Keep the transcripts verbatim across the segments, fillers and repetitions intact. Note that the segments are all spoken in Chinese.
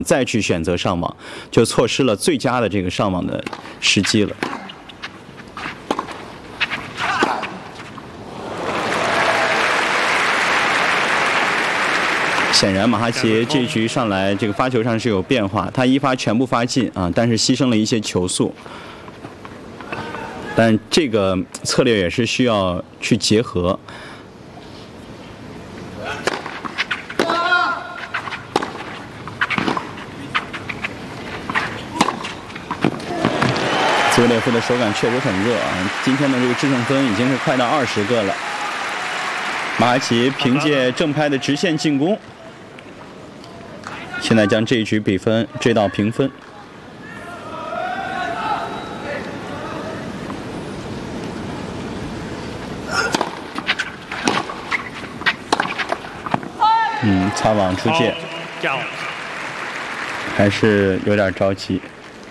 再去选择上网，就错失了最佳的这个上网的时机了。显然，马哈齐这一局上来，这个发球上是有变化，他一发全部发进啊，但是牺牲了一些球速。但这个策略也是需要去结合。 兹维列夫的手感确实很热啊！今天的这个制胜分已经是快到二十个了。马哈齐凭借正拍的直线进攻，现在将这一局比分追到平分。嗯，擦网出界，还是有点着急。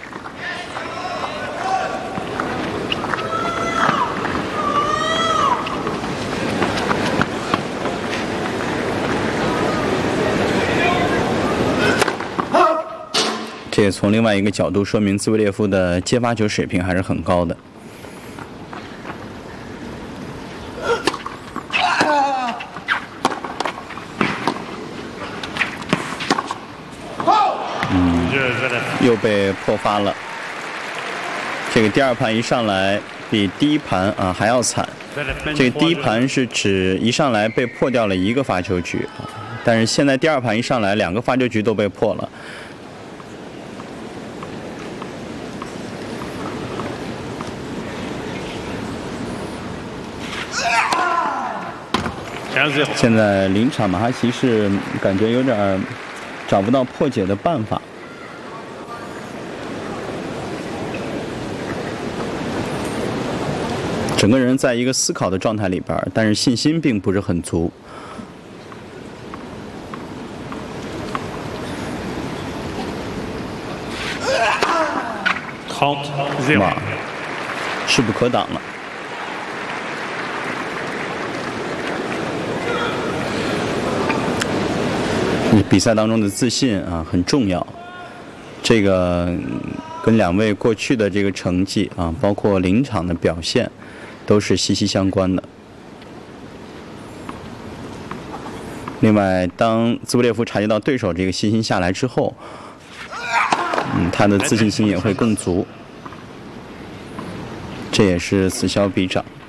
这也从另外一个角度说明兹维列夫的接发球水平还是很高的。嗯，又被破发了。这个第二盘一上来比第一盘啊还要惨。这个第一盘是指一上来被破掉了一个发球局，但是现在第二盘一上来两个发球局都被破了。 现在临场马哈齐是感觉有点找不到破解的办法。整个人在一个思考的状态里边，但是信心并不是很足。哇，势不可挡了。 比赛当中的自信啊很重要，这个跟两位过去的这个成绩啊，包括临场的表现，都是息息相关的。另外，当兹维列夫察觉到对手这个信心下来之后，嗯，他的自信心也会更足，这也是此消彼长。